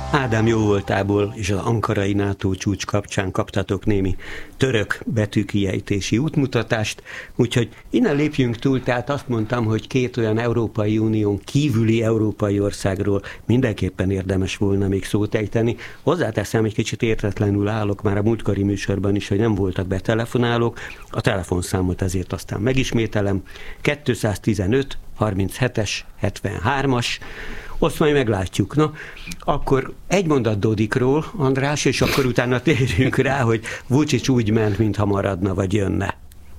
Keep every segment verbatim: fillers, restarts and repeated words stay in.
Ádám jóvoltából és az ankarai NATO csúcs kapcsán kaptatok némi török betűkiejtési útmutatást, úgyhogy innen lépjünk túl, tehát azt mondtam, hogy két olyan Európai Unión kívüli európai országról mindenképpen érdemes volna még szót ejteni. Hozzáteszem, egy kicsit értetlenül állok már a múltkori műsorban is, hogy nem voltak betelefonálók, a telefonszámot ezért aztán megismételem, kétszáztizenöt harminchetes hetvenhármas, azt majd meglátjuk. Na, akkor egy mondat Dodikról, András, és akkor utána térjünk rá, hogy Vučić úgy ment, mintha maradna, vagy jönne.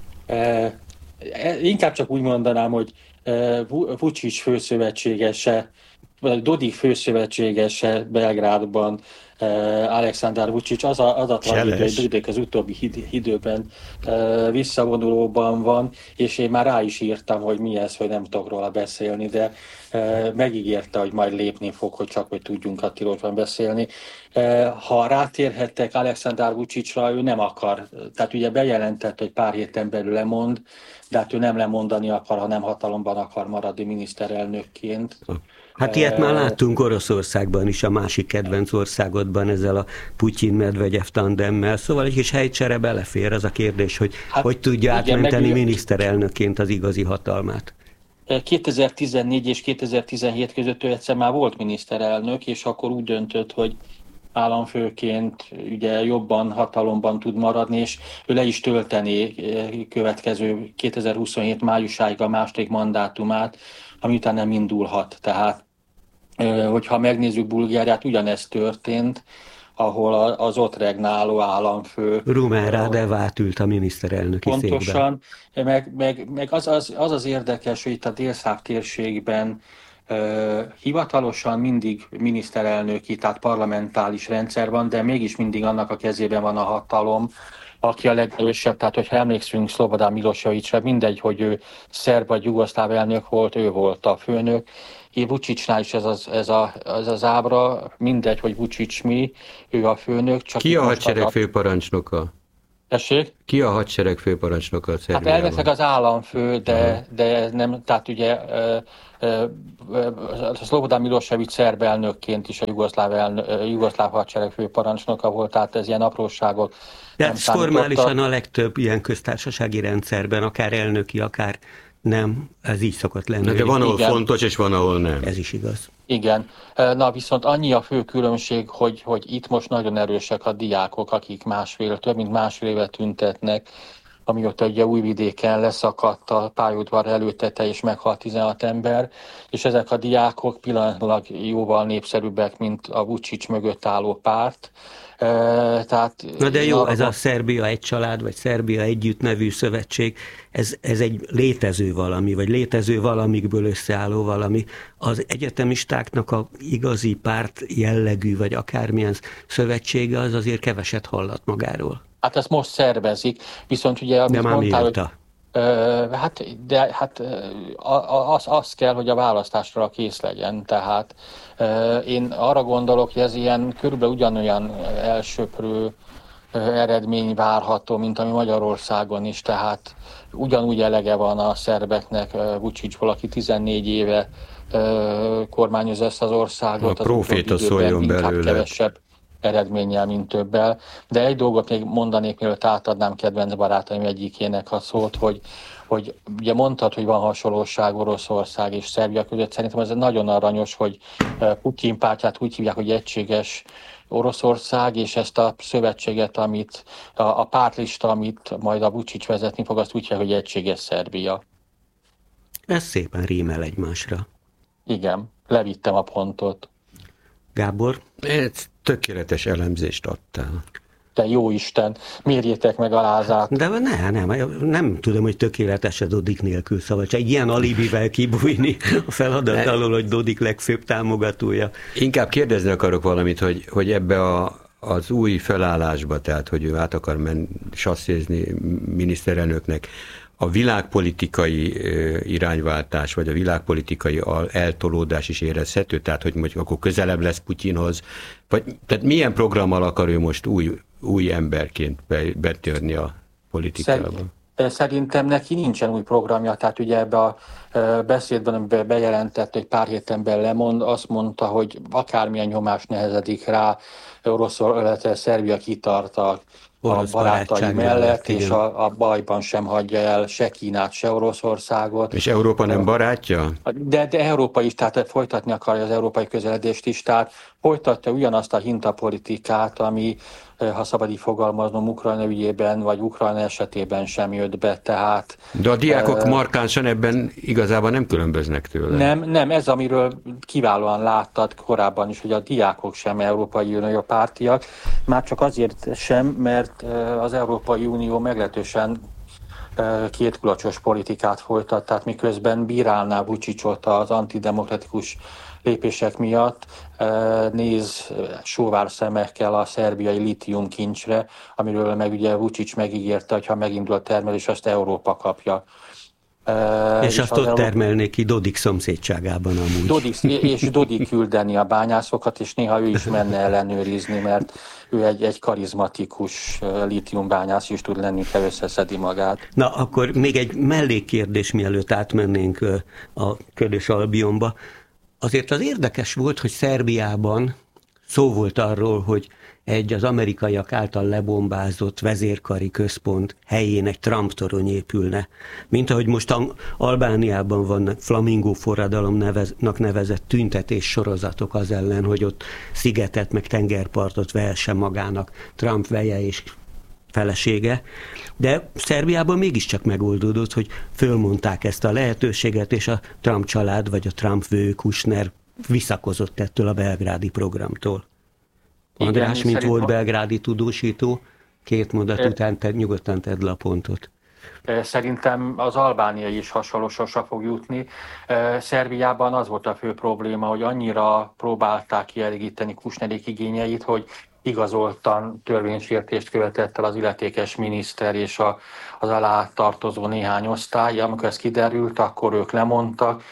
E, inkább csak úgy mondanám, hogy e, Vučić főszövetségese, vagy Dodik főszövetségese Belgrádban, Aleksandar Vučić, az a, az a tragédia, hogy Dodik az utóbbi időben uh, visszavonulóban van, és én már rá is írtam, hogy mi ez, hogy nem tudok róla beszélni, de uh, megígérte, hogy majd lépni fog, hogy csak hogy tudjunk a tilosban beszélni. Uh, ha rátérhettek Aleksandar Vučićra, ő nem akar, tehát ugye bejelentett, hogy pár héten belül lemond, de hát ő nem lemondani akar, hanem hatalomban akar maradni miniszterelnökként. Hát ilyet már láttunk Oroszországban is, a másik kedvenc országodban ezzel a Putyin-Medvegyev tandemmel, szóval egy kis helycsere belefér az a kérdés, hogy hát, hogy tudja átmenteni meg... miniszterelnökként az igazi hatalmát. kétezer-tizennégy és kétezer-tizenhét között ő egyszer már volt miniszterelnök, és akkor úgy döntött, hogy államfőként ugye jobban hatalomban tud maradni, és ő le is tölteni következő kétezer-huszonhét májusáig a második mandátumát, ami után nem indulhat. Tehát, hogyha megnézzük Bulgáriát, ugyanezt történt, ahol az ott regnáló államfő... Rumen Radev átült a miniszterelnöki székben. Pontosan, meg, meg, meg az, az, az az érdekes, hogy itt a délszláv térségben uh, hivatalosan mindig miniszterelnöki, tehát parlamentális rendszer van, de mégis mindig annak a kezében van a hatalom, aki a legerősebb, tehát hogyha emlékszünk Szlobodan Miloševićre, mindegy, hogy ő szerb vagy jugoszláv elnök volt, ő volt a főnök. Én Vučićnál is ez az, ez, a, ez az ábra, mindegy, hogy Vučić mi, ő a főnök. Csak ki a hadsereg a... főparancsnoka? Tessék? Ki a hadsereg főparancsnoka a Szerbiában? Hát elveszek az államfő, de, de nem, tehát ugye Szlobodan Milošević szerb elnökként is a jugoszláv, elnök, jugoszláv hadsereg főparancsnoka volt, tehát ez ilyen apróságok. De formálisan a legtöbb ilyen köztársasági rendszerben, akár elnöki, akár nem, ez így szokott lenni. De, de van, ahol igen. fontos, és van, ahol nem. Ez is igaz. Igen. Na viszont annyi a fő különbség, hogy, hogy itt most nagyon erősek a diákok, akik másfél, több mint másfél évet tüntetnek, amióta ugye Újvidéken leszakadt a pályaudvar előtete, és meghalt tizenhat ember, és ezek a diákok pillanatlag jóval népszerűbbek, mint a Vučić mögött álló párt. Uh, tehát Na de jó, ez a Szerbia egy család, vagy Szerbia együtt nevű szövetség, ez, ez egy létező valami, vagy létező valamikből összeálló valami. Az egyetemistáknak a igazi párt jellegű, vagy akármilyen szövetsége, az azért keveset hallat magáról. Hát ezt most szervezik, viszont ugye, amit de már mondtál, mióta? Hogy, uh, hát, de hát uh, az, az kell, hogy a választásra kész legyen, tehát uh, én arra gondolok, hogy ez ilyen körülbelül ugyanolyan elsöprő uh, eredmény várható, mint ami Magyarországon is, tehát ugyanúgy elege van a szerbeknek uh, Vučićból, aki tizennégy éve uh, kormányoz ezt az országot. A proféta szóljon belőle. Kevesebb eredménnyel, mint többel. De egy dolgot még mondanék, mielőtt átadnám kedvenc barátaim egyikének a szót, hogy, hogy ugye mondtad, hogy van hasonlóság Oroszország és Szerbia között. Szerintem ez nagyon aranyos, hogy Putyin pártját úgy hívják, hogy egységes Oroszország, és ezt a szövetséget, amit a, a pártlista, amit majd a Vučić vezetni fog, azt úgy hívják, hogy egységes Szerbia. Ez szépen rímel egymásra. Igen, levittem a pontot. Gábor? Ez tökéletes elemzést adtál. Te jó Isten, mérjétek meg a lázát. De ne, nem, nem tudom, hogy tökéletes a Dodik nélkül, szóval csak egy ilyen alibivel kibújni a feladat alól, hogy Dodik legfőbb támogatója. Inkább kérdezni akarok valamit, hogy, hogy ebbe a, az új felállásba, tehát hogy ő át akar menni, sasszézni miniszterelnöknek, a világpolitikai irányváltás, vagy a világpolitikai eltolódás is érezhető, tehát hogy mondjuk akkor közelebb lesz Putyinhoz, vagy tehát milyen programmal akar ő most új, új emberként betörni a politikába? Szerintem neki nincsen új programja, tehát ugye ebbe a beszédben, amiben bejelentett, hogy pár héten belül lemond, azt mondta, hogy akármilyen nyomás nehezedik rá, Oroszország, Szerbia kitart a a barátai mellett, és a, a bajban sem hagyja el se Kínát, se Oroszországot. És Európa nem barátja? De, de Európa is, tehát folytatni akarja az európai közeledést is, tehát folytatja ugyanazt a hintapolitikát, ami, ha szabad így fogalmaznom, Ukrajna ügyében, vagy Ukrajna esetében sem jött be, tehát... De a diákok uh, markánsan ebben igazából nem különböznek tőle. Nem, nem, ez amiről kiválóan láttad korábban is, hogy a diákok sem Európai Unió pártiak, már csak azért sem, mert az Európai Unió meglehetősen kétkulacsos politikát folytat, tehát miközben bírálná Vučićot az antidemokratikus lépések miatt, néz sóvár szemekkel a szerbiai lítiumkincsre, amiről meg ugye Vučić megígérte, hogy ha megindul a termelés, azt Európa kapja. És, és azt ott termelnék ki Dodik szomszédságában amúgy. Dodik, és Dodik küldeni a bányászokat, és néha ő is menne ellenőrizni, mert ő egy, egy karizmatikus lítiumbányász is tud lenni, ha összeszedi magát. Na, akkor még egy mellékkérdés, mielőtt átmennénk a Ködös Albionba. Azért az érdekes volt, hogy Szerbiában szó volt arról, hogy egy az amerikaiak által lebombázott vezérkari központ helyén egy Trump-torony épülne. Mint ahogy most Albániában van flamingó forradalomnak nevezett tüntetés sorozatok az ellen, hogy ott szigetet meg tengerpartot vehessen magának Trump veje és felesége. De Szerbiában mégiscsak megoldódott, hogy fölmondták ezt a lehetőséget, és a Trump család vagy a Trump vő Kushner visszakozott ettől a belgrádi programtól. András, igen, mint volt belgrádi tudósító, két mondat e... után te, nyugodtan tedd le a pontot. Szerintem az albániai is hasonló sorsra fog jutni. Szerbiában az volt a fő probléma, hogy annyira próbálták kielégíteni Kushnerék igényeit, hogy igazoltan törvénysértést követett el az illetékes miniszter és a, az alá tartozó néhány osztály. Amikor ez kiderült, akkor ők lemondtak,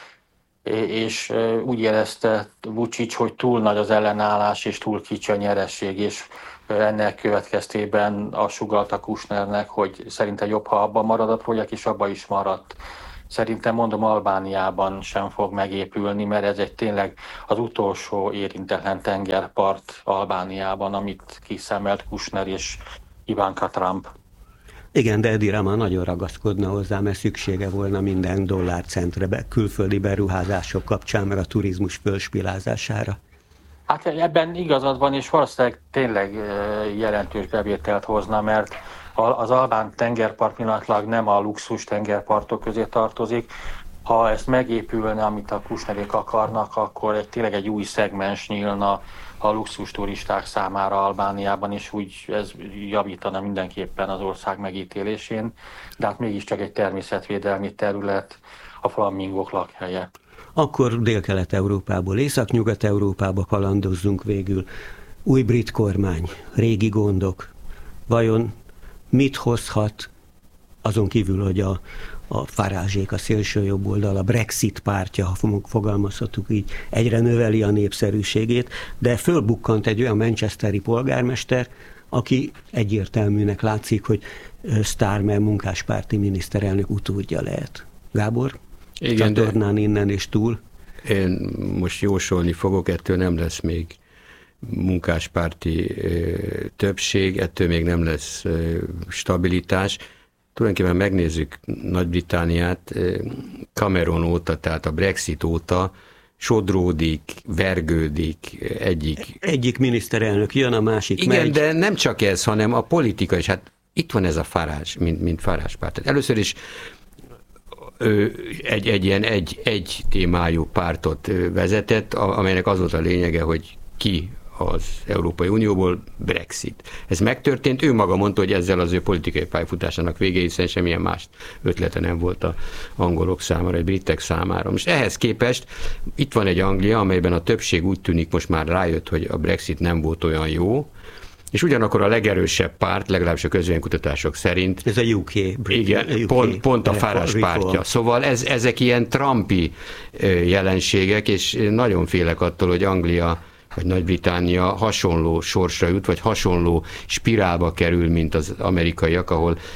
és úgy érezte Vučić, hogy túl nagy az ellenállás, és túl kicsi a nyeresség, és ennek következtében azt sugallta Kushnernek, hogy szerintem jobb, ha abban marad a projekt, és abban is maradt. Szerintem mondom, Albániában sem fog megépülni, mert ez egy tényleg az utolsó érintetlen tengerpart Albániában, amit kiszemelt Kushner és Ivanka Trump. Igen, de Edi Rama nagyon ragaszkodna hozzá, mert szüksége volna minden dollárcentre be, külföldi beruházások kapcsán, meg a turizmus fölspilázására. Hát ebben igazad van, és valószínűleg tényleg jelentős bevételt hozna, mert az albán tengerpart pillanatlag nem a luxus tengerpartok közé tartozik. Ha ezt megépülne, amit a Kushnerék akarnak, akkor egy, tényleg egy új szegmens nyílna a luxus turisták számára Albániában, és úgy ez javítana mindenképpen az ország megítélésén, de hát mégiscsak egy természetvédelmi terület, a flamingók lakhelye. Akkor Dél-Kelet-Európából Észak-Nyugat-Európába kalandozzunk végül. Új brit kormány, régi gondok. Vajon mit hozhat, azon kívül, hogy a, a Farage-ék, a szélső jobb oldal, a Brexit pártja, ha fogalmazhatunk így, egyre növeli a népszerűségét, de fölbukkant egy olyan manchesteri polgármester, aki egyértelműnek látszik, hogy Starmer munkáspárti miniszterelnök utódja lehet. Gábor? Igen, csatornán innen és túl. Én most jósolni fogok, ettől nem lesz még munkáspárti többség, ettől még nem lesz stabilitás. Tulajdonképpen megnézzük Nagy-Britanniát, Cameron óta, tehát a Brexit óta sodródik, vergődik egyik... Egyik miniszterelnök jön, a másik Igen, megy. de nem csak ez, hanem a politika is. Hát itt van ez a Farage, mint, mint Farage párt. Tehát először is egy, egy ilyen egy, egy témájú pártot vezetett, amelynek az volt a lényege, hogy ki az Európai Unióból, Brexit. Ez megtörtént, ő maga mondta, hogy ezzel az ő politikai pályafutásának vége, hiszen semmilyen más ötlete nem volt az angolok számára, a britek számára. Most ehhez képest itt van egy Anglia, amelyben a többség úgy tűnik most már rájött, hogy a Brexit nem volt olyan jó, és ugyanakkor a legerősebb párt, legalábbis a közvéleménykutatások szerint... Ez a U K. Igen, U K pont, pont a Farage pártja. Szóval ez, ezek ilyen Trumpi jelenségek, és nagyon félek attól, hogy Anglia vagy Nagy-Britannia hasonló sorsra jut, vagy hasonló spirálba kerül, mint az amerikaiak, ahol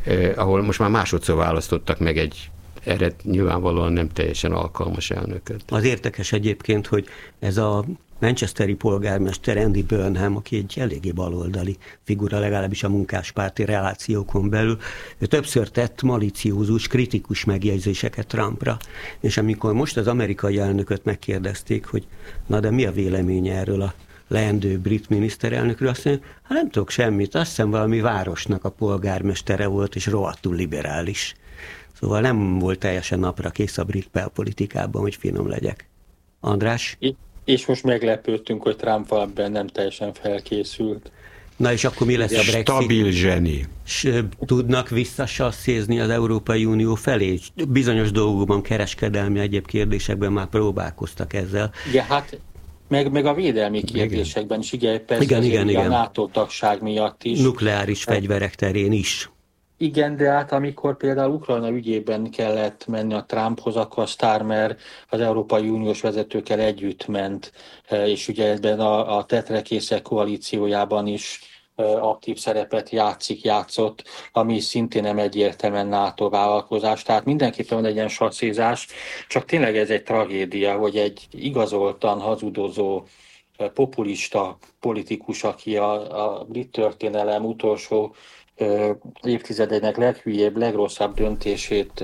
ahol most már másodszor választottak meg egy erre nyilvánvalóan nem teljesen alkalmas elnököt. Az érdekes egyébként, hogy ez a manchesteri polgármester Andy Burnham, aki egy eléggé baloldali figura, legalábbis a munkáspárti relációkon belül, ő többször tett maliciózus, kritikus megjegyzéseket Trumpra. És amikor most az amerikai elnököt megkérdezték, hogy na de mi a véleménye erről a leendő brit miniszterelnökről, azt mondja, hát nem tudok semmit, azt hiszem valami városnak a polgármestere volt, és rohadtul liberális. Szóval nem volt teljesen napra kész a brit belpolitikában, hogy finom legyek. András? És most meglepődtünk, hogy Trump valamiben nem teljesen felkészült. Na és akkor mi lesz a Brexit? Stabil zseni. S tudnak visszasasszézni az Európai Unió felé? Bizonyos dolgokban, kereskedelmi, egyéb kérdésekben már próbálkoztak ezzel. Igen, hát meg, meg a védelmi kérdésekben is, igen, persze igen, igen, igen. a NATO tagság miatt is. Nukleáris fegyverek terén is. Igen, de hát amikor például Ukrajna ügyében kellett menni a Trumphoz, akkor a Starmer az Európai Uniós vezetőkkel együtt ment, és ugye ebben a, a tetrekészek koalíciójában is aktív szerepet játszik, játszott, ami szintén nem egyértelműen NATO vállalkozás. Tehát mindenképpen van egy ilyen sasszízás, csak tényleg ez egy tragédia, hogy egy igazoltan hazudozó, populista politikus, aki a, a brit történelem utolsó évtizedének leghülyébb, legrosszabb döntését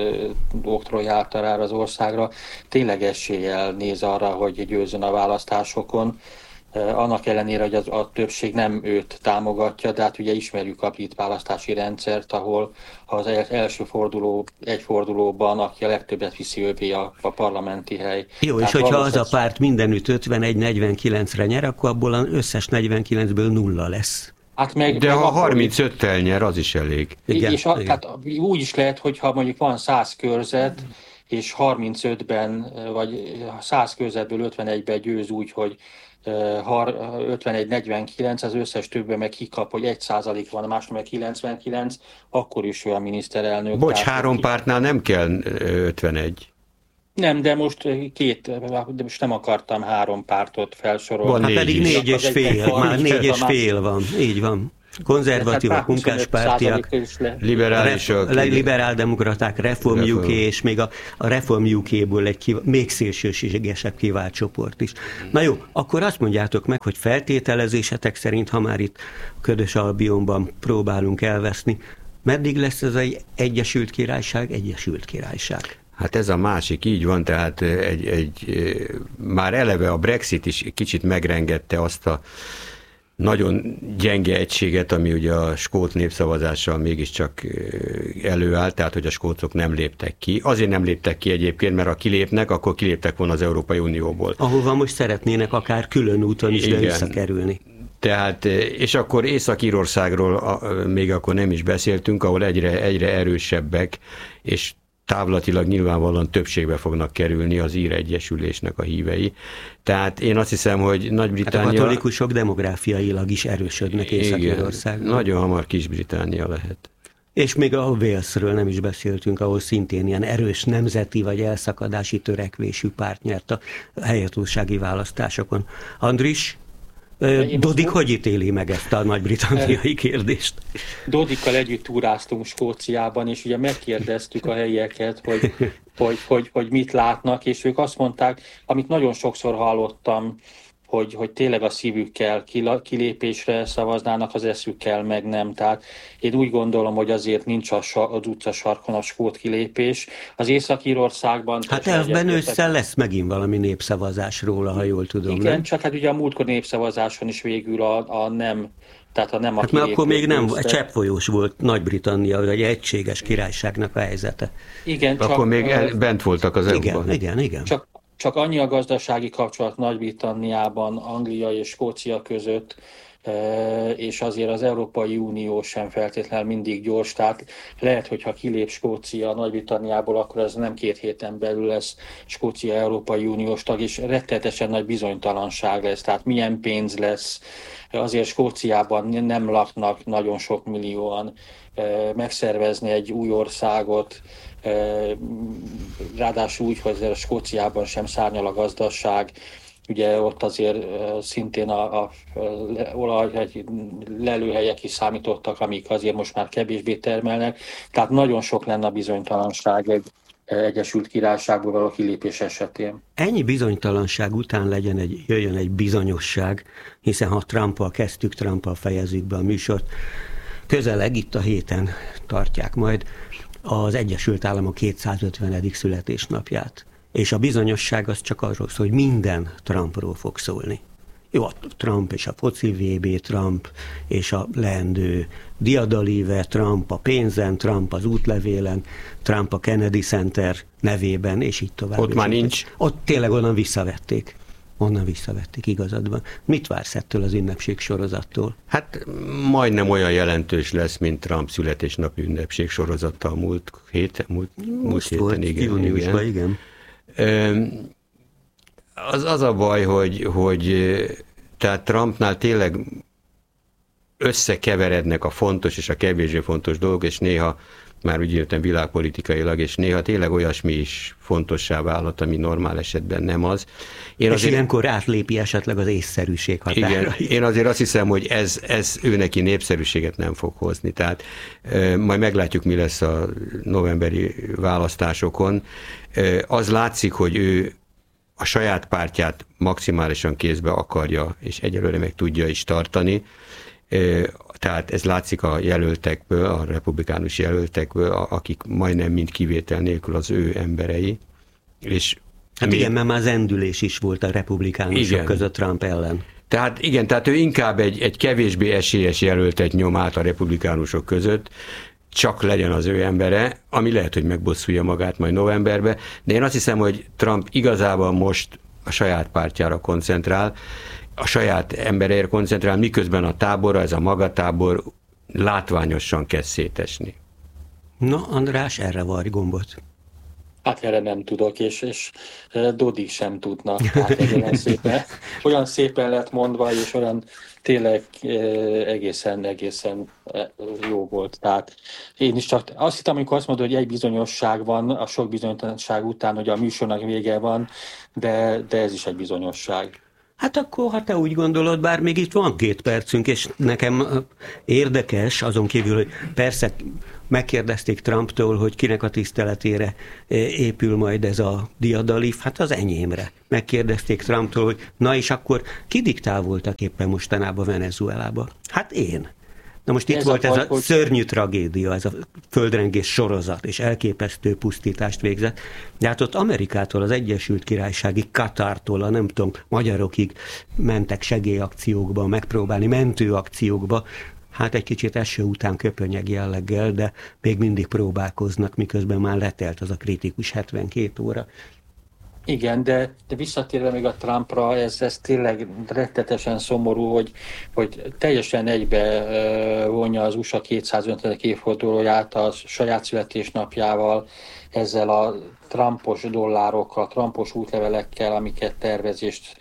oktrojálta rá az országra, tényleg eséllyel néz arra, hogy győzzön a választásokon. Annak ellenére, hogy az, a többség nem őt támogatja, de hát ugye ismerjük a brit választási rendszert, ahol az első forduló, egy fordulóban, aki a legtöbbet viszi övé a, a parlamenti hely. Jó, tehát és hogyha az a párt mindenütt ötvenegy negyvenkilencre nyer, akkor abból az összes negyvenkilencből nulla lesz. Hát meg, de meg ha akkor, harmincöttel nyer, az is elég. Igen, és a, tehát úgy is lehet, hogyha mondjuk van száz körzet, és harmincötben, vagy száz körzetből ötvenegyben győz úgy, hogy ötvenegy negyvenkilenc, az összes többben meg kikap, hogy egy százalék van, a másnak meg kilencvenkilenc, akkor is olyan miniszterelnök. Bocs, három pártnál nem kell ötvenegy. Nem, de most két, de most nem akartam három pártot felsorolni. Van hát négy pedig négy és fél, már négy és fél van, így van. Konzervatívak, hát munkáspártiak, liberálisok, ref, liberáldemokraták, Reform U K, és még a, a Reform U K-ból egy kiv, még szélsőségesebb kivált csoport is. Na jó, akkor azt mondjátok meg, hogy feltételezésetek szerint, ha már itt Ködös Albionban próbálunk elveszni, meddig lesz ez egy Egyesült Királyság, Egyesült Királyság? Hát ez a másik, így van, tehát egy, egy, már eleve a Brexit is kicsit megrengette azt a nagyon gyenge egységet, ami ugye a skót népszavazással mégiscsak előállt, tehát hogy a skótok nem léptek ki. Azért nem léptek ki egyébként, mert ha kilépnek, akkor kiléptek volna az Európai Unióból. Ahova most szeretnének akár külön úton is de visszakerülni. Tehát, és akkor Észak-Írországról még akkor nem is beszéltünk, ahol egyre, egyre erősebbek, és távlatilag nyilvánvalóan többségbe fognak kerülni az ír egyesülésnek a hívei. Tehát én azt hiszem, hogy Nagy-Britannia... Hát a katolikusok demográfiailag is erősödnek Észak-Írországban. Nagyon hamar Kis-Britannia lehet. És még a Walesről nem is beszéltünk, ahol szintén ilyen erős nemzeti vagy elszakadási törekvésű párt nyert a helyhatósági választásokon. Andris? Dodik hogy ítéli meg ezt a nagy-britanniai kérdést? Dodikkal együtt túráztunk Skóciában, és ugye megkérdeztük a helyieket, hogy, hogy, hogy, hogy mit látnak, és ők azt mondták, amit nagyon sokszor hallottam, hogy, hogy tényleg a szívükkel kilépésre szavaznának, az eszükkel meg nem. Tehát én úgy gondolom, hogy azért nincs az utcasarkon a skót kilépés. Az Észak-Írországban... Hát elvben ősszel lesz megint valami népszavazás róla, ha jól tudom. Igen, nem? Csak hát ugye a múltkor népszavazáson is végül a, a nem... Tehát a nem a hát mert akkor még nem, cseppfolyós volt Nagy-Britannia, vagy egy egységes királyságnak a helyzete. Igen, akkor csak, még el, bent voltak az igen, é u-ban. Igen, igen. Csak Csak annyi a gazdasági kapcsolat Nagy-Britanniában, Anglia és Skócia között, és azért az Európai Unió sem feltétlenül mindig gyors, tehát lehet, hogyha kilép Skócia Nagy-Britanniából, akkor ez nem két héten belül lesz Skócia Európai Uniós tag, és rettenetesen nagy bizonytalanság lesz, tehát milyen pénz lesz, azért Skóciában nem laknak nagyon sok millióan, megszervezni egy új országot, ráadásul úgy, hogy a Skóciában sem szárnyal a gazdaság, ugye ott azért szintén a, a olaj lelőhelyek is számítottak, amik azért most már kevésbé termelnek, tehát nagyon sok lenne a bizonytalanság egy Egyesült Királyságból való kilépés esetén. Ennyi bizonytalanság után legyen egy, jöjjön egy bizonyosság, hiszen ha Trumpal kezdtük, Trumpal fejezzük be a műsort, közeleg itt a héten tartják majd az Egyesült Államok kétszázötvenedik születésnapját. És a bizonyosság az csak arról szól, hogy minden Trumpról fog szólni. Jó, a Trump és a foci vé bé, Trump és a leendő diadalíve, Trump a pénzen, Trump az útlevélen, Trump a Kennedy Center nevében, és így tovább. Ott már nincs. Ott tényleg onnan visszavették. Onnan visszavették, igazad van. Mit vársz ettől az ünnepség sorozattól? Hát majdnem olyan jelentős lesz, mint Trump születésnapi ünnepség sorozata múlt héten. Múlt, múlt héten, volt, igen. júniusban, igen. igen. Az, az a baj, hogy, hogy tehát Trumpnál tényleg összekeverednek a fontos és a kevésbé fontos dolgok, és néha már úgy jöttem világpolitikailag, és néha tényleg olyasmi is fontossá válhat, ami normál esetben nem az. Én és azért, ilyenkor átlépi esetleg az észszerűség határait. Igen, én azért azt hiszem, hogy ez, ez ő neki népszerűséget nem fog hozni. Tehát e, majd meglátjuk, mi lesz a novemberi választásokon. E, az látszik, hogy ő a saját pártját maximálisan kézbe akarja, és egyelőre meg tudja is tartani. Tehát ez látszik a jelöltekből, a republikánus jelöltekből, akik majdnem mind kivétel nélkül az ő emberei. És hát még... igen, mert már zendülés is volt a republikánusok igen. között Trump ellen. Tehát igen, tehát ő inkább egy, egy kevésbé esélyes jelöltet nyom át a republikánusok között, csak legyen az ő embere, ami lehet, hogy megbosszulja magát majd novemberbe, de én azt hiszem, hogy Trump igazából most a saját pártjára koncentrál, a saját embereire koncentrál, miközben a tábora, ez a magatábor látványosan kezd szétesni. Na, András, erre varj gombot. Hát erre nem tudok, és, és Dodik sem tudna. Hát olyan szépen, olyan szépen lett mondva, és olyan tényleg egészen, egészen jó volt. Tehát én is csak azt hittem, amikor azt mondod, hogy egy bizonyosság van, a sok bizonytalanság után, hogy a műsornak vége van, de, de ez is egy bizonyosság. Hát akkor, ha te úgy gondolod, bár még itt van két percünk, és nekem érdekes, azon kívül, hogy persze megkérdezték Trumptól, hogy kinek a tiszteletére épül majd ez a diadalív, hát az enyémre. Megkérdezték Trumptól, hogy na és akkor ki diktál voltak éppen mostanában Venezuelába? Hát én. Na most itt ez volt a ez a hogy... szörnyű tragédia, ez a földrengés sorozat, és elképesztő pusztítást végzett. De hát ott Amerikától, az Egyesült Királysági Katartól, a nem tudom, magyarokig mentek segélyakciókba, megpróbálni mentőakciókba. Hát egy kicsit eső után köpönyeg jelleggel, de még mindig próbálkoznak, miközben már letelt az a kritikus hetvenkét óra. Igen, de, de visszatérve még a Trumpra, ez, ez tényleg rettetesen szomorú, hogy, hogy teljesen egybe vonja az u es á kétszázötvenedik évfordulóját a saját születésnapjával, ezzel a Trumpos dollárokkal, Trumpos útlevelekkel, amiket tervezést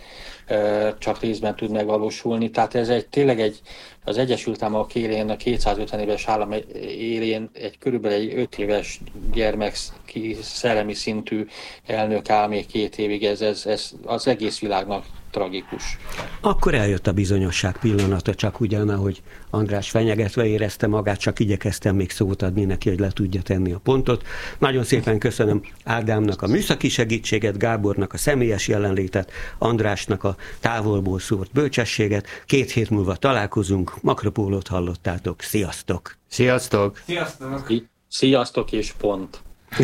csak részben tud megvalósulni. Tehát ez egy, tényleg egy, az Egyesült Államok élén, a kétszázötven éves állam élén egy körülbelül egy öt éves gyermek szellemi szintű elnök áll még két évig, ez, ez, ez az egész világnak tragikus. Akkor eljött a bizonyosság pillanata, csak ugyan, ahogy András fenyegetve érezte magát, csak igyekeztem még szót adni neki, hogy le tudja tenni a pontot. Nagyon szépen köszönöm Ádámnak a műszaki segítséget, Gábornak a személyes jelenlétet, Andrásnak a távolból szórt bölcsességet. Két hét múlva találkozunk, Makropólót hallottátok. Sziasztok! Sziasztok! Sziasztok! Sziasztok és pont!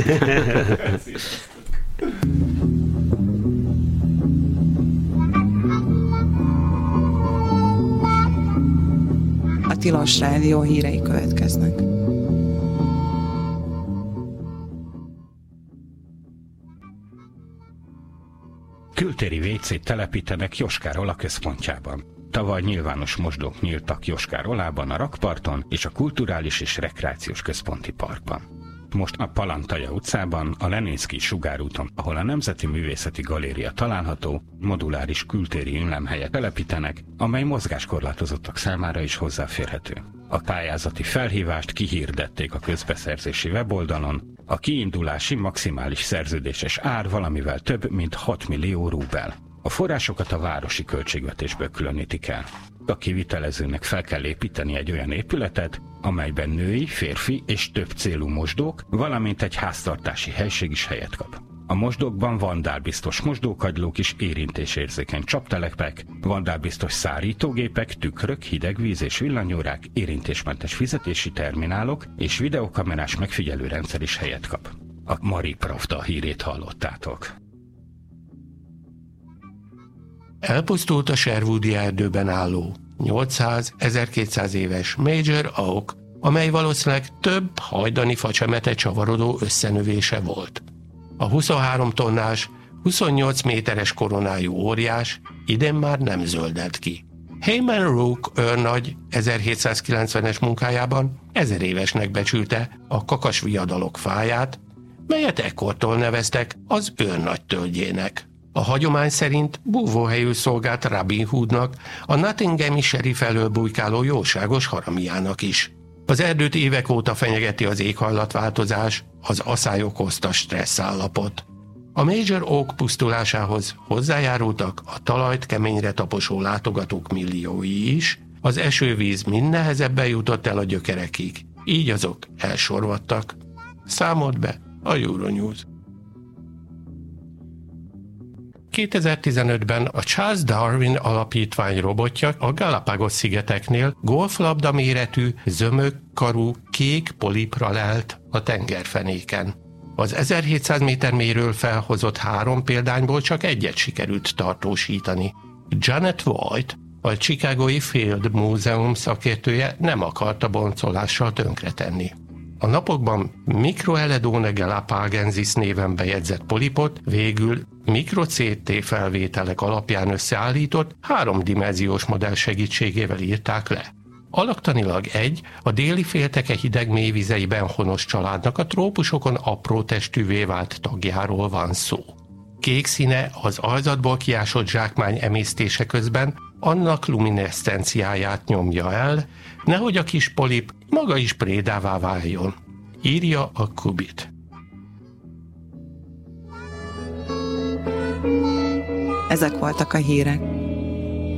A Tilos Rádió hírei következnek. Kültéri vécét telepítenek Joskárola központjában. Tavaly nyilvános mosdók nyíltak Joskárolában, a rakparton és a Kulturális és Rekreációs Központi Parkban. Most a Palantaja utcában, a Leninszky sugárúton, ahol a Nemzeti Művészeti Galéria található, moduláris kültéri ünlemhelyet telepítenek, amely mozgáskorlátozottak számára is hozzáférhető. A pályázati felhívást kihirdették a közbeszerzési weboldalon, a kiindulási maximális szerződéses ár valamivel több, mint hat millió rubel. A forrásokat a városi költségvetésből különítik el. A kivitelezőnek fel kell építeni egy olyan épületet, amelyben női, férfi és több célú mosdók, valamint egy háztartási helység is helyet kap. A mosdókban vandálbiztos mosdókagylók és érintésérzékeny csaptelepek, vandálbiztos szárítógépek, tükrök, hidegvíz és villanyórák, érintésmentes fizetési terminálok és videokamerás megfigyelőrendszer is helyet kap. A Marie Pravda hírét hallottátok. Elpusztult a Sherwoodi erdőben álló nyolcszáz-ezerkétszáz éves Major Oak, amely valószínűleg több hajdani facsemete csavarodó összenövése volt. A huszonhárom tonnás, huszonnyolc méteres koronájú óriás idén már nem zöldelt ki. Hayman Rook őrnagy ezerhétszázkilencvenes munkájában ezer évesnek becsülte a kakasviadalok fáját, melyet ekkortól neveztek az őrnagy tölgyének. A hagyomány szerint búvóhelyül szolgált Robin Hoodnak, a Nottinghami sheriff elől bujkáló jóságos haramiának is. Az erdőt évek óta fenyegeti az éghajlatváltozás, az aszály okozta stressz állapot. A Major Oak pusztulásához hozzájárultak a talajt keményre taposó látogatók milliói is, az esővíz mind nehezebben jutott el a gyökerekig, így azok elsorvadtak. Számolt be a Euronews. kétezer-tizenötben a Charles Darwin alapítvány robotja a Galapagos-szigeteknél golflabda méretű, zömök karú, kék polipra lelt a tengerfenéken. Az ezerhétszáz méter mélyről felhozott három példányból csak egyet sikerült tartósítani. Janet White, a Chicagói Field Múzeum szakértője nem akarta boncolással tönkretenni. A napokban Microeledone galapagensis néven bejegyzett polipot végül mikro-cé té felvételek alapján összeállított háromdimenziós modell segítségével írták le. Alaktanilag egy, a déli félteke hideg mélyvizeiben honos családnak a trópusokon apró testűvé vált tagjáról van szó. Kék színe az aljzatból kiásott zsákmány emésztése közben annak lumineszcenciáját nyomja el, nehogy a kis polip maga is prédává váljon, írja a Kubit. Ezek voltak a hírek.